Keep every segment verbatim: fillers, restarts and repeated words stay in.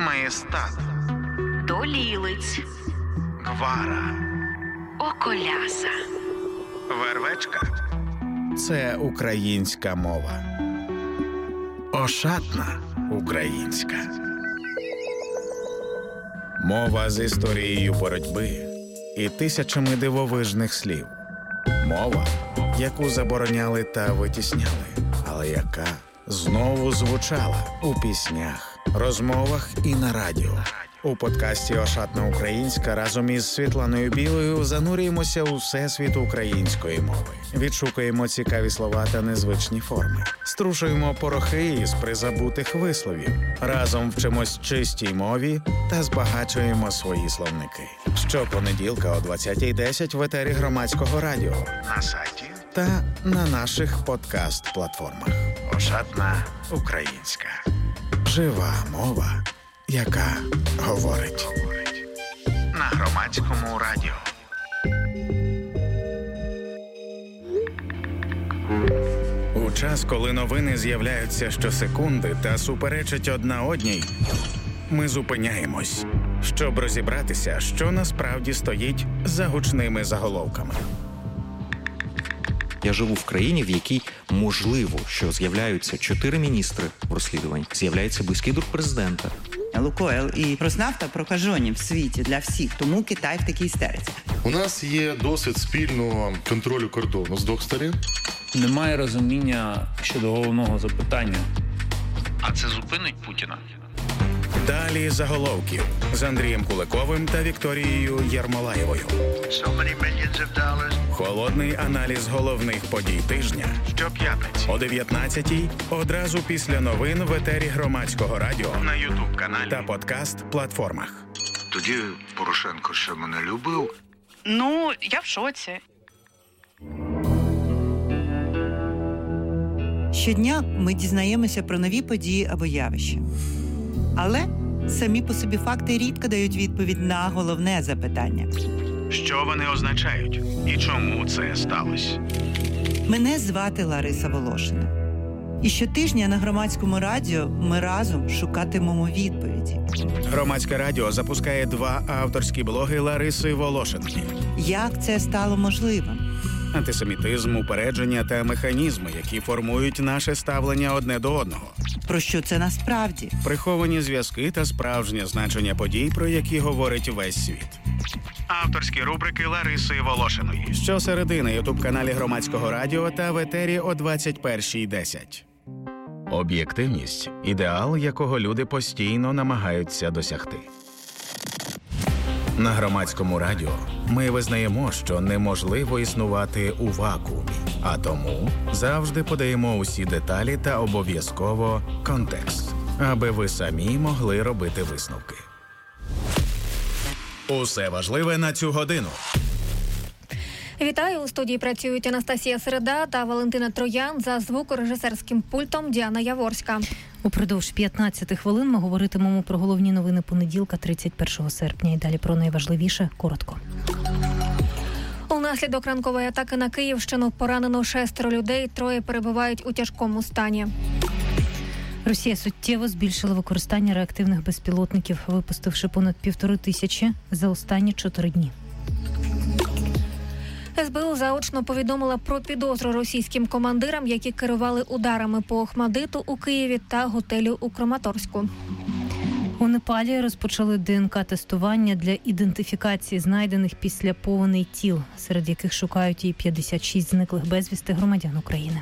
Маєстат, Долілиць, Гвара, Околяса, Вервечка – це українська мова. Ошатна українська. Мова з історією боротьби і тисячами дивовижних слів. Мова, яку забороняли та витісняли, але яка знову звучала у піснях, розмовах і на радіо. У подкасті «Ошатна українська» разом із Світланою Білою занурюємося у всесвіт української мови. Відшукуємо цікаві слова та незвичні форми. Струшуємо порохи із призабутих висловів. Разом вчимось чистій мові та збагачуємо свої словники. Щопонеділка о двадцятій десять в етері Громадського радіо, на сайті та на наших подкаст-платформах. «Ошатна українська». Жива мова, яка говорить. На Громадському радіо. У час, коли новини з'являються щосекунди та суперечать одна одній, ми зупиняємось, щоб розібратися, що насправді стоїть за гучними заголовками. Я живу в країні, в якій можливо, що з'являються чотири міністри в розслідуванні, з'являється близький друг президента. Лукойл і Роснафта прокажені в світі для всіх, тому Китай в такій істериці. У нас є досвід спільного контролю кордону з двох сторін. Немає розуміння щодо головного запитання. А це зупинить Путіна? Далі заголовків з Андрієм Куликовим та Вікторією Єрмолаєвою. Холодний аналіз головних подій тижня щоп'ятниці о дев'ятнадцятій, одразу після новин в етері Громадського радіо, на ютуб-каналі та подкаст-платформах. Тоді Порошенко ще мене любив. Ну, я в шоці. Щодня ми дізнаємося про нові події або явища. Але самі по собі факти рідко дають відповідь на головне запитання. Що вони означають? І чому це сталося? Мене звати Лариса Волошина. І щотижня на Громадському радіо ми разом шукатимемо відповіді. Громадське радіо запускає два авторські блоги Лариси Волошинки. Як це стало можливим? Антисемітизм, упередження та механізми, які формують наше ставлення одне до одного. Про що це насправді? Приховані зв'язки та справжнє значення подій, про які говорить весь світ. Авторські рубрики Лариси Волошиної. Щосереди на ютуб-каналі Громадського радіо та в етері о двадцять першій десять. Об'єктивність – ідеал, якого люди постійно намагаються досягти. На Громадському радіо ми визнаємо, що неможливо існувати у вакуумі, а тому завжди подаємо усі деталі та обов'язково контекст, аби ви самі могли робити висновки. Усе важливе на цю годину. Вітаю! У студії працюють Анастасія Середа та Валентина Троян, за звукорежисерським пультом Діана Яворська. Упродовж п'ятнадцяти хвилин ми говоритимемо про головні новини понеділка, тридцять першого серпня. І далі про найважливіше коротко. Унаслідок ранкової атаки на Київщину поранено шестеро людей, троє перебувають у тяжкому стані. Росія суттєво збільшила використання реактивних безпілотників, випустивши понад півтори тисячі за останні чотири дні. ес бе у заочно повідомила про підозру російським командирам, які керували ударами по Охмадиту у Києві та готелю у Краматорську. У Непалі розпочали де ен ка-тестування для ідентифікації знайдених після повеней тіл, серед яких шукають і п'ятдесят шість зниклих безвісти громадян України.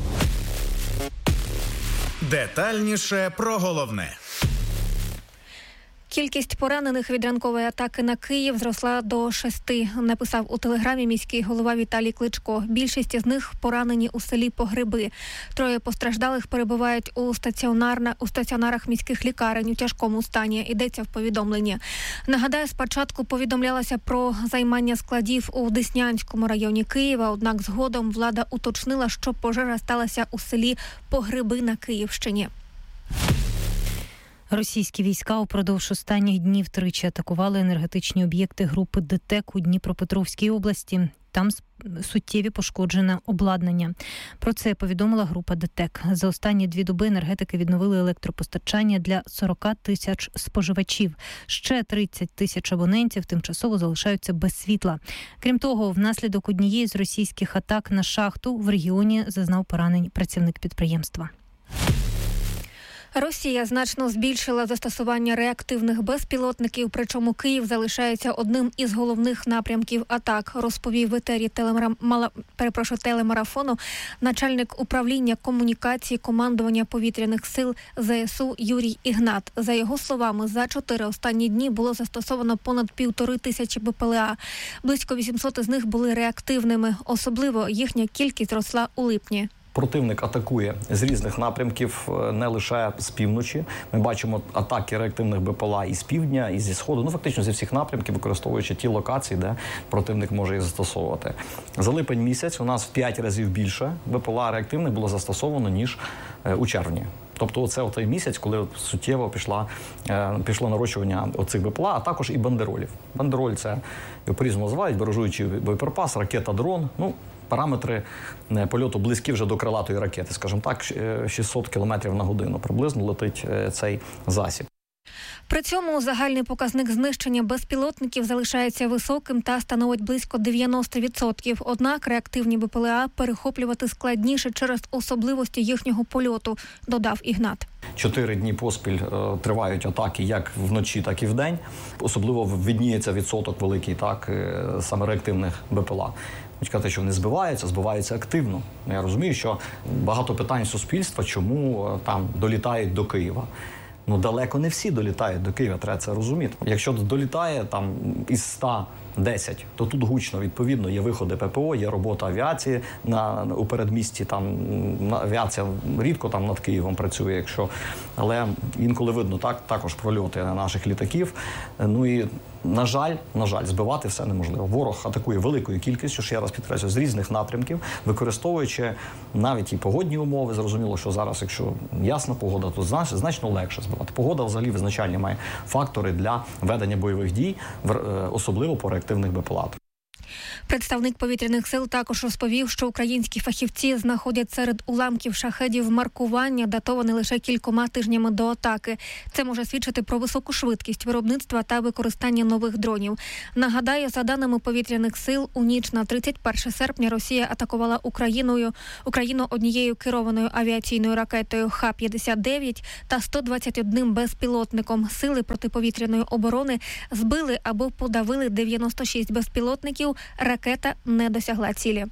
Детальніше про головне. Кількість поранених від ранкової атаки на Київ зросла до шести, написав у телеграмі міський голова Віталій Кличко. Більшість з них поранені у селі Погреби. Троє постраждалих перебувають у, стаціонарна, у стаціонарах міських лікарень у тяжкому стані, йдеться в повідомленні. Нагадаю, спочатку повідомлялося про займання складів у Деснянському районі Києва, однак згодом влада уточнила, що пожежа сталася у селі Погреби на Київщині. Російські війська упродовж останніх днів тричі атакували енергетичні об'єкти групи ДТЕК у Дніпропетровській області. Там суттєві пошкоджене обладнання. Про це повідомила група ДТЕК. За останні дві доби енергетики відновили електропостачання для сорок тисяч споживачів. Ще тридцять тисяч абонентів тимчасово залишаються без світла. Крім того, внаслідок однієї з російських атак на шахту в регіоні зазнав поранень працівник підприємства. Росія значно збільшила застосування реактивних безпілотників, причому Київ залишається одним із головних напрямків атак, розповів в етері телемара... Мала... перепрошую, телемарафону начальник управління комунікації командування повітряних сил ЗСУ Юрій Ігнат. За його словами, за чотири останні дні було застосовано понад півтори тисячі БПЛА. Близько вісімсот із них були реактивними. Особливо їхня кількість росла у липні. Противник атакує з різних напрямків, не лише з півночі. Ми бачимо атаки реактивних БПЛА і з півдня, і зі сходу. Ну, фактично, зі всіх напрямків, використовуючи ті локації, де противник може їх застосовувати. За липень місяць у нас в п'ять разів більше БПЛА реактивних було застосовано, ніж у червні. Тобто це той місяць, коли суттєво пішла, пішло нарощування оцих БПЛА, а також і бандеролів. Бандероль – це, по-різному називають, баражуючий боєприпас, ракета-дрон. Ну, параметри польоту близькі вже до крилатої ракети, скажімо так, шістсот кілометрів на годину приблизно летить цей засіб. При цьому загальний показник знищення безпілотників залишається високим та становить близько дев'яносто відсотків. Однак реактивні БПЛА перехоплювати складніше через особливості їхнього польоту, додав Ігнат. Чотири дні поспіль е, тривають атаки як вночі, так і вдень. Особливо видніється відсоток великий, так, е, саме реактивних БПЛА. Сказати, що вони збиваються, збиваються активно. Я розумію, що багато питань суспільства, чому е, там долітають до Києва. Ну, далеко не всі долітають до Києва, треба це розуміти. Якщо долітає там із ста десять, то тут гучно, відповідно, є виходи ППО, є робота авіації на, у передмісті, там авіація рідко там над Києвом працює, якщо, але інколи видно так, також прольоти наших літаків. Ну і, на жаль, на жаль, збивати все неможливо. Ворог атакує великою кількістю, ще раз підкреслюю, з різних напрямків, використовуючи навіть і погодні умови. Зрозуміло, що зараз, якщо ясна погода, то значно легше збивати. Погода взагалі визначальні має фактори для ведення бойових дій, особливо по реактивних БПЛА. Представник повітряних сил також розповів, що українські фахівці знаходять серед уламків шахедів маркування, датовані лише кількома тижнями до атаки. Це може свідчити про високу швидкість виробництва та використання нових дронів. Нагадаю, за даними повітряних сил, у ніч на тридцять перше серпня Росія атакувала Україною, Україну однією керованою авіаційною ракетою Х п'ятдесят дев'ять та сто двадцять одним безпілотником. Сили протиповітряної оборони збили або подавили дев'яносто шість безпілотників. Ракета не досягла цілі.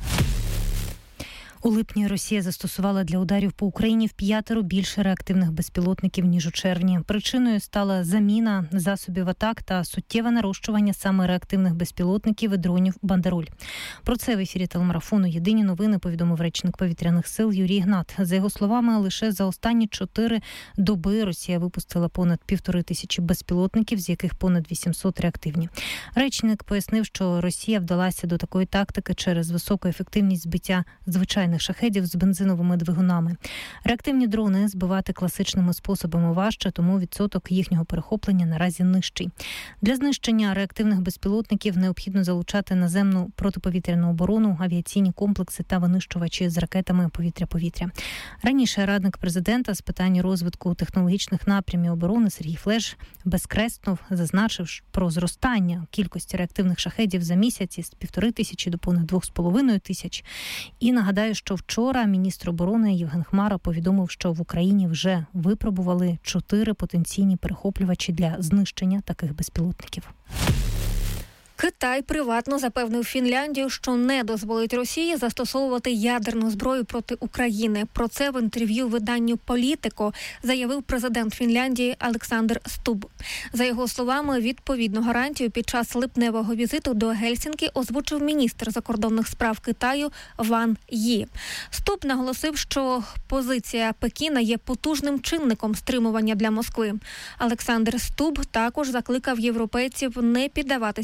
У липні Росія застосувала для ударів по Україні в п'ятеро більше реактивних безпілотників, ніж у червні. Причиною стала заміна засобів атак та суттєве нарощування саме реактивних безпілотників і дронів «Бандероль». Про це в ефірі телемарафону «Єдині новини» повідомив речник повітряних сил Юрій Ігнат. За його словами, лише за останні чотири доби Росія випустила понад півтори тисячі безпілотників, з яких понад вісімсот реактивні. Речник пояснив, що Росія вдалася до такої тактики через високу ефективність збиття звичайних шахедів з бензиновими двигунами. Реактивні дрони збивати класичними способами важче, тому відсоток їхнього перехоплення наразі нижчий. Для знищення реактивних безпілотників необхідно залучати наземну протиповітряну оборону, авіаційні комплекси та винищувачі з ракетами повітря-повітря. Раніше радник президента з питань розвитку технологічних напрямів оборони Сергій Флеш безкресно зазначив про зростання кількості реактивних шахедів за місяць із півтори тисячі до понад двох з половиною тисяч. І нагадаю, що вчора міністр оборони Євген Хмара повідомив, що в Україні вже випробували чотири потенційні перехоплювачі для знищення таких безпілотників. Китай приватно запевнив Фінляндію, що не дозволить Росії застосовувати ядерну зброю проти України. Про це в інтерв'ю виданню «Політико» заявив президент Фінляндії Олександр Стуб. За його словами, відповідну гарантію під час липневого візиту до Гельсінкі озвучив міністр закордонних справ Китаю Ван Ї. Стуб наголосив, що позиція Пекіна є потужним чинником стримування для Москви. Олександр Стуб також закликав європейців не піддаватися на ядерну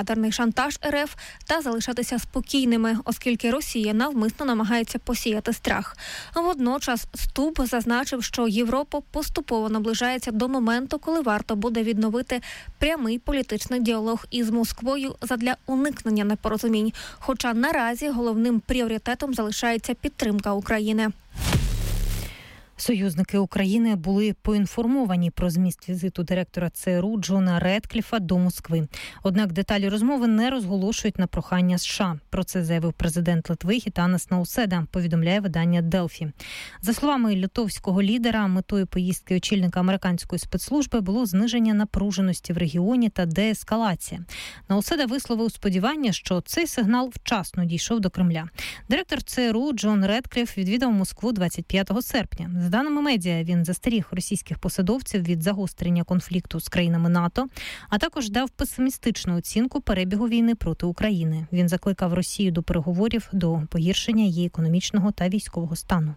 ядерний шантаж РФ та залишатися спокійними, оскільки Росія навмисно намагається посіяти страх. Водночас Стуб зазначив, що Європа поступово наближається до моменту, коли варто буде відновити прямий політичний діалог із Москвою задля уникнення непорозумінь. Хоча наразі головним пріоритетом залишається підтримка України. Союзники України були поінформовані про зміст візиту директора ЦРУ Джона Редкліфа до Москви. Однак деталі розмови не розголошують на прохання США. Про це заявив президент Литви Гітанас Науседа, повідомляє видання Делфі. За словами литовського лідера, метою поїздки очільника американської спецслужби було зниження напруженості в регіоні та деескалація. Науседа висловив сподівання, що цей сигнал вчасно дійшов до Кремля. Директор ЦРУ Джон Редкліф відвідав Москву двадцять п'ятого серпня. За даними медіа, він застеріг російських посадовців від загострення конфлікту з країнами НАТО, а також дав песимістичну оцінку перебігу війни проти України. Він закликав Росію до переговорів до погіршення її економічного та військового стану.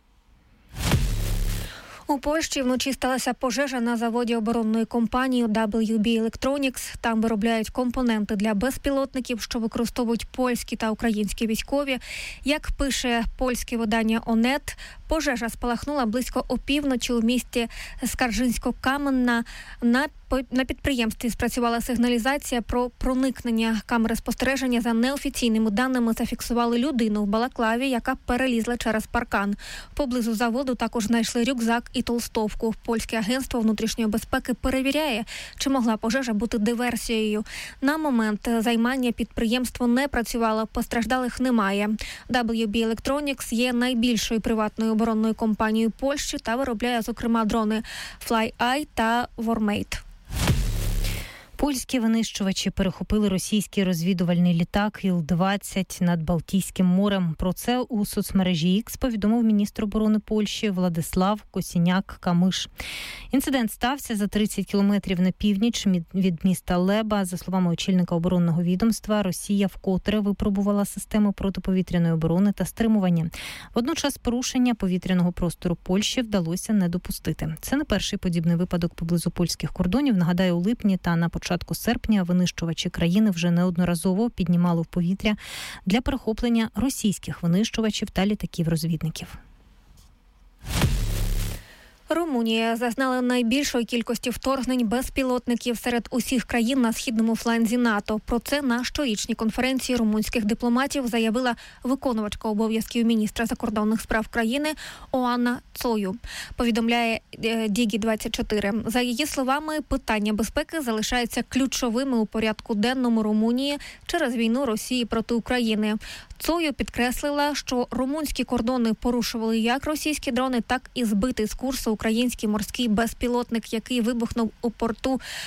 У Польщі вночі сталася пожежа на заводі оборонної компанії дабл ю бі Electronics. Там виробляють компоненти для безпілотників, що використовують польські та українські військові. Як пише польське видання «Онет», пожежа спалахнула близько опівночі у місті Скаржинсько-Каменна. На На підприємстві спрацювала сигналізація про проникнення. Камери спостереження за неофіційними даними зафіксували людину в балаклаві, яка перелізла через паркан. Поблизу заводу також знайшли рюкзак і толстовку. Польське агентство внутрішньої безпеки перевіряє, чи могла пожежа бути диверсією. На момент займання підприємство не працювало, постраждалих немає. дабл ю бі Electronics є найбільшою приватною оборонною компанією Польщі та виробляє, зокрема, дрони FlyEye та Warmate. Польські винищувачі перехопили російський розвідувальний літак Іл двадцять над Балтійським морем. Про це у соцмережі X повідомив міністр оборони Польщі Владислав Косіняк-Камиш. Інцидент стався за тридцять кілометрів на північ від міста Леба. За словами очільника оборонного відомства, Росія вкотре випробувала систему протиповітряної оборони та стримування. Водночас порушення повітряного простору Польщі вдалося не допустити. Це не перший подібний випадок поблизу польських кордонів. Нагадаю, у липні та на початку початку серпня винищувачі країни вже неодноразово піднімали в повітря для перехоплення російських винищувачів та літаків-розвідників. Румунія зазнала найбільшої кількості вторгнень безпілотників серед усіх країн на східному фланзі НАТО. Про це на щорічній конференції румунських дипломатів заявила виконувачка обов'язків міністра закордонних справ країни Оана Цою. Повідомляє Дігі двадцять чотири. За її словами, питання безпеки залишаються ключовими у порядку денному Румунії через війну Росії проти України. Цою підкреслила, що румунські кордони порушували як російські дрони, так і збитий з курсу український морський безпілотник, який вибухнув у порту